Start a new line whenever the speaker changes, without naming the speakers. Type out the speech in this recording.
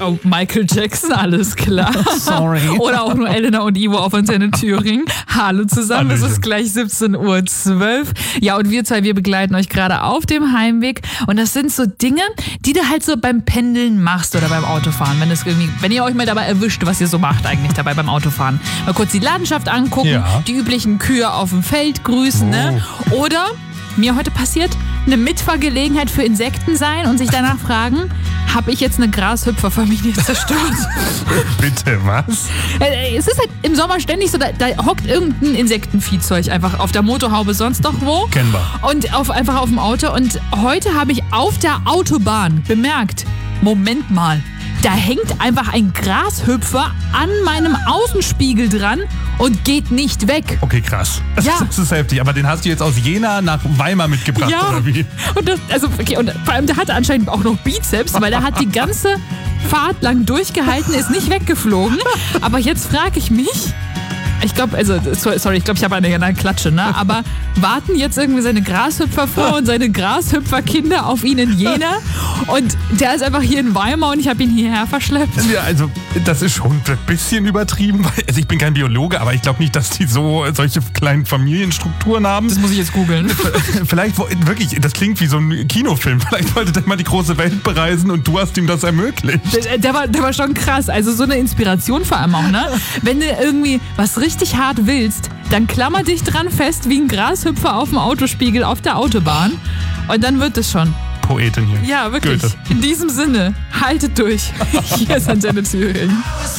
Oh, Michael Jackson, alles klar.
Sorry.
Oder auch nur Elena und Ivo auf Antenne Thüringen. Hallo zusammen, es ist gleich 17:12 Uhr. Ja, und wir zwei, wir begleiten euch gerade auf dem Heimweg. Und das sind so Dinge, die du halt so beim Pendeln machst oder beim Autofahren. Wenn ihr euch mal dabei erwischt, was ihr so macht eigentlich dabei beim Autofahren. Mal kurz die Landschaft angucken, die üblichen Kühe auf dem Feld grüßen, ne? Oder, mir heute passiert, eine Mitfahrgelegenheit für Insekten sein und sich danach fragen, habe ich jetzt eine Grashüpferfamilie zerstört?
Bitte, was?
Es ist halt im Sommer ständig so, da hockt irgendein Insektenviehzeug einfach auf der Motorhaube, sonst doch wo.
Kennbar.
Und einfach auf dem Auto. Und heute habe ich auf der Autobahn bemerkt, Moment mal, da hängt einfach ein Grashüpfer an meinem Außenspiegel dran und geht nicht weg.
Okay, krass.
Ja.
Das ist heftig. Aber den hast du jetzt aus Jena nach Weimar mitgebracht, oder wie?
Und und vor allem, der hatte anscheinend auch noch Bizeps, weil der hat die ganze Fahrt lang durchgehalten, ist nicht weggeflogen. Aber jetzt frage ich mich, ich glaube, ich habe eine Klatsche, ne? Aber warten jetzt irgendwie seine Grashüpfer vor und seine Grashüpferkinder auf ihn in Jena? Und der ist einfach hier in Weimar und ich habe ihn hierher verschleppt.
Ja, also das ist schon ein bisschen übertrieben. Also ich bin kein Biologe, aber ich glaube nicht, dass die solche kleinen Familienstrukturen haben.
Das muss ich jetzt googeln.
Vielleicht wirklich, das klingt wie so ein Kinofilm. Vielleicht wollte der mal die große Welt bereisen und du hast ihm das ermöglicht.
Der war schon krass. Also so eine Inspiration vor allem auch, ne? Wenn du irgendwie was richtig hart willst, dann klammer dich dran fest wie ein Grashüpfer auf dem Autospiegel auf der Autobahn und dann wird es schon.
Poetin hier.
Ja, wirklich.
Goethe.
In diesem Sinne, haltet durch. Hier ist Antenne Thüringen.